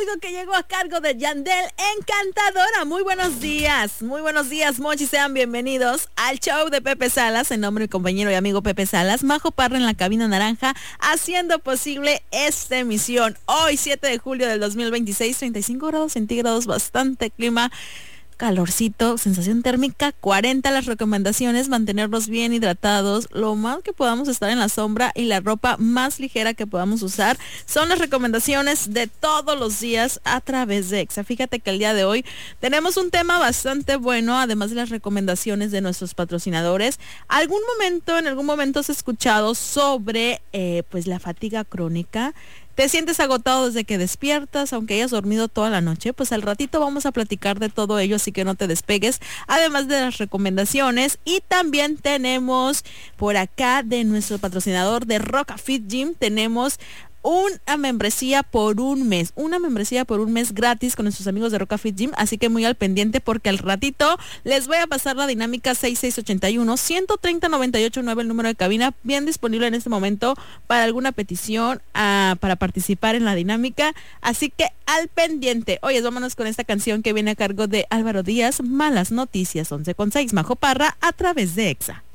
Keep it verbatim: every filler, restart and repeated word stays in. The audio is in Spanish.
rápido que llegó a cargo de Yandel Encantadora. Muy buenos días, muy buenos días, Mochi. Sean bienvenidos al show de Pepe Salas, en nombre de mi compañero y amigo Pepe Salas. Majo Parra en la cabina naranja, haciendo posible esta emisión. Hoy, siete de julio del dos mil veintiséis, treinta y cinco grados centígrados, bastante clima. Calorcito, sensación térmica cuarenta. Las recomendaciones: mantenernos bien hidratados, lo más que podamos estar en la sombra y la ropa más ligera que podamos usar. Son las recomendaciones de todos los días a través de Exa. Fíjate que el día de hoy tenemos un tema bastante bueno, además de las recomendaciones de nuestros patrocinadores. ¿Algún momento, en algún momento has escuchado sobre eh, pues la fatiga crónica? ¿Te sientes agotado desde que despiertas, aunque hayas dormido toda la noche? Pues al ratito vamos a platicar de todo ello, así que no te despegues, además de las recomendaciones. Y también tenemos por acá de nuestro patrocinador de Roca Fit Gym, tenemos una membresía por un mes, una membresía por un mes gratis con nuestros amigos de Roca Fit Gym, así que muy al pendiente porque al ratito les voy a pasar la dinámica seis seis ocho uno, uno tres cero, nueve ocho nueve, el número de cabina, bien disponible en este momento para alguna petición, uh, para participar en la dinámica, así que al pendiente. Oye, vámonos con esta canción que viene a cargo de Álvaro Díaz, Malas Noticias, once con seis, Majo Parra, a través de Exa.